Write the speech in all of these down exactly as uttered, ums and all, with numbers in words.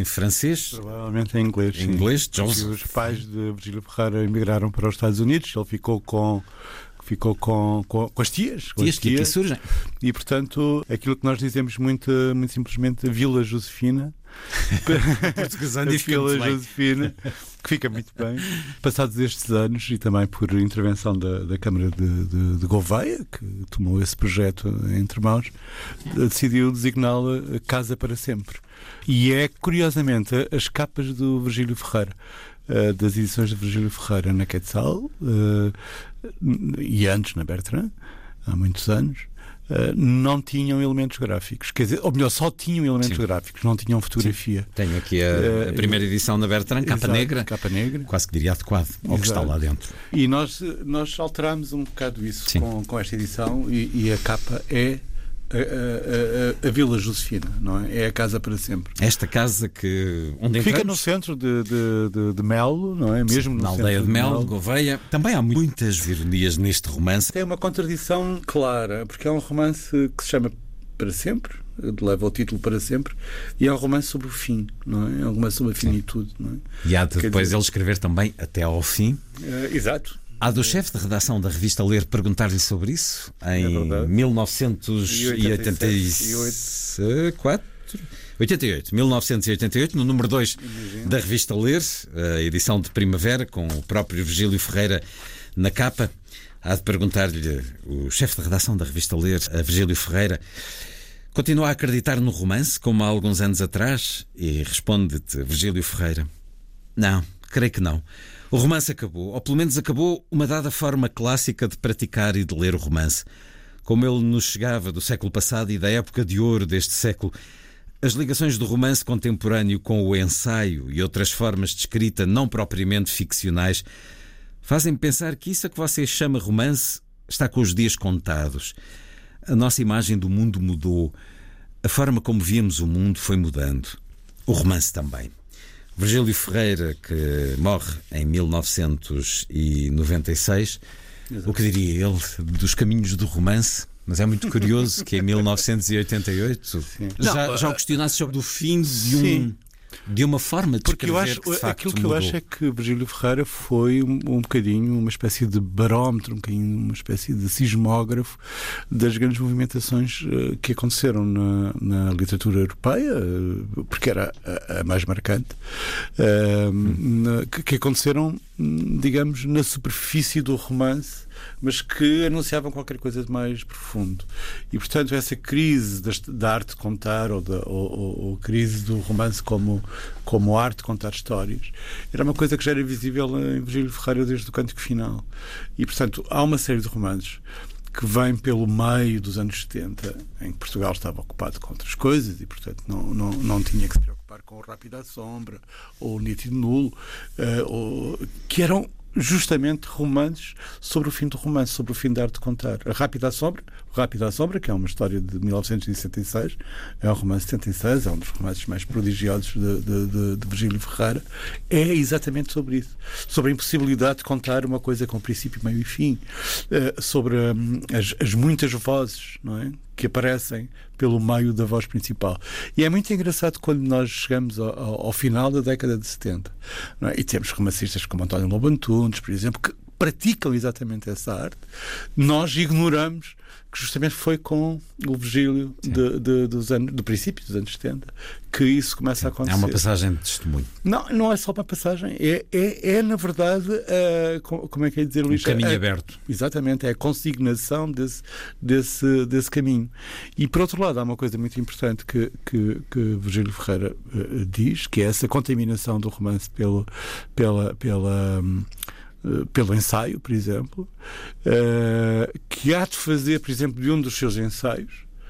em francês? Provavelmente em inglês. Em inglês, Joseph. Os pais de Virgílio Ferreira emigraram para os Estados Unidos, ele ficou com... ficou com, com, com as tias, com tias as que tias, aqui surgem. E, portanto, aquilo que nós dizemos muito, muito simplesmente, a Vila Josefina, portuguesando a Vila Josefina, que fica muito bem. Passados estes anos, e também por intervenção da, da Câmara de, de, de Gouveia, que tomou esse projeto entre mãos, decidiu designá-la Casa para Sempre. E é, curiosamente, as capas do Virgílio Ferreira, das edições de Virgílio Ferreira na Quetzal, e antes na Bertrand, há muitos anos, não tinham elementos gráficos. Quer dizer, ou melhor, só tinham elementos Sim. gráficos, não tinham fotografia. Sim. Tenho aqui a, a primeira edição da Bertrand, capa Exato, negra, capa negra, quase que diria adequado ao Exato. que está lá dentro. E nós, nós alterámos um bocado isso com, com esta edição, e, e a capa é A, a, a, a Vila Josefina, não é? É a Casa para Sempre. Esta casa que onde fica entramos, no centro de, de, de, de Melo, não é? Mesmo Sim, no na aldeia de Melo, de Gouveia. Também há muitas ironias neste romance. Tem uma contradição clara, porque é um romance que se chama Para Sempre, leva o título Para Sempre, e é um romance sobre o fim, não é? É um romance sobre a finitude, não é? E há de depois dizer... ele escrever também até ao fim. É, exato. Há do chefe de redação da revista Ler perguntar-lhe sobre isso em é mil novecentos e oitenta e quatro? oitenta e oito. mil novecentos e oitenta e oito, no número dois da revista Ler, a edição de primavera, com o próprio Virgílio Ferreira na capa. Há de perguntar-lhe o chefe de redação da revista Ler, a Virgílio Ferreira: continua a acreditar no romance, como há alguns anos atrás? E responde-te Virgílio Ferreira: não, creio que não. O romance acabou, ou pelo menos acabou uma dada forma clássica de praticar e de ler o romance. Como ele nos chegava do século passado e da época de ouro deste século, as ligações do romance contemporâneo com o ensaio e outras formas de escrita não propriamente ficcionais fazem-me pensar que isso a que você chama romance está com os dias contados. A nossa imagem do mundo mudou. A forma como víamos o mundo foi mudando. O romance também. Virgílio Ferreira, que morre em mil novecentos e noventa e seis, Exato. O que diria ele dos caminhos do romance? Mas é muito curioso que em mil novecentos e oitenta e oito já, Não, já o questionasse sobre o fim de, um, de uma forma de Porque escrever eu acho, que de facto aquilo que mudou. eu acho é que Virgílio Ferreira foi um, um bocadinho uma espécie de barómetro, um bocadinho uma espécie de sismógrafo das grandes movimentações uh, que aconteceram na, na literatura europeia, uh, porque era a, a mais marcante, uh, hum. na, que, que aconteceram, digamos, na superfície do romance, mas que anunciavam qualquer coisa de mais profundo. E, portanto, essa crise da, da arte de contar, ou, da, ou, ou, ou crise do romance como, como arte de contar histórias, era uma coisa que já era visível em Virgílio Ferreira desde o Cântico Final. E, portanto, há uma série de romances que vêm pelo meio dos anos setenta, em que Portugal estava ocupado com outras coisas e, portanto, não, não, não tinha que se preocupar com o Rápido à Sombra ou o Nítido Nulo, uh, ou, que eram justamente romances sobre o fim do romance, sobre o fim da arte de contar. A Rápida à Sombra, o Rápido à Sombra, que é uma história de mil novecentos e sessenta e seis, é um romance de setenta e seis, é um dos romances mais prodigiosos de, de, de, de Virgílio Ferreira, é exatamente sobre isso, sobre a impossibilidade de contar uma coisa com princípio, meio e fim, uh, sobre um, as, as muitas vozes, não é? Que aparecem pelo meio da voz principal. E é muito engraçado quando nós chegamos ao, ao, ao final da década de setenta, não é? E temos romancistas como António Lobo Antunes, por exemplo, que praticam exatamente essa arte. Nós ignoramos que justamente foi com o Virgílio de, de, dos anos, do princípio dos anos setenta que isso começa Sim. a acontecer. É uma passagem de testemunho. Não, não é só uma passagem, é, é, é na verdade, uh, como é que é dizer, Luís? Um caminho é, aberto. Exatamente, é a consignação desse, desse, desse caminho. E por outro lado, há uma coisa muito importante que, que, que Virgílio Ferreira uh, diz, que é essa contaminação do romance pelo, pela... pela um, pelo ensaio, por exemplo, uh, que há de fazer, por exemplo, de um dos seus ensaios,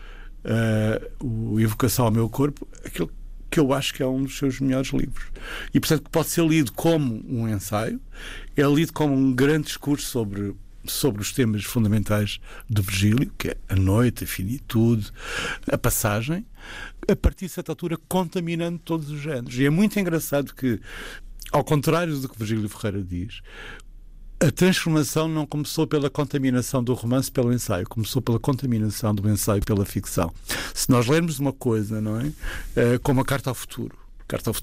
uh, o Evocação ao Meu Corpo, aquilo que eu acho que é um dos seus melhores livros. E, portanto, que pode ser lido como um ensaio, é lido como um grande discurso sobre, sobre os temas fundamentais de Virgílio, que é a noite, a finitude, a passagem, a partir de certa altura contaminando todos os géneros. E é muito engraçado que, ao contrário do que Virgílio Ferreira diz, a transformação não começou pela contaminação do romance pelo ensaio, começou pela contaminação do ensaio pela ficção. Se nós lermos uma coisa, não é? Uh, como a Carta ao Futuro. Carta ao